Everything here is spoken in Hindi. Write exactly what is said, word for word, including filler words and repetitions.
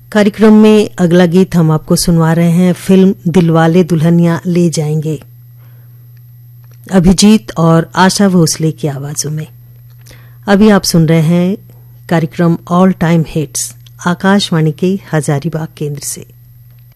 कार्यक्रम में अगला गीत हम आपको सुनवा रहे हैं फिल्म दिलवाले दुल्हनिया ले जाएंगे, अभिजीत और आशा भोसले की आवाजों में। अभी आप सुन रहे हैं कार्यक्रम ऑल टाइम हिट्स आकाशवाणी के हजारीबाग केंद्र से।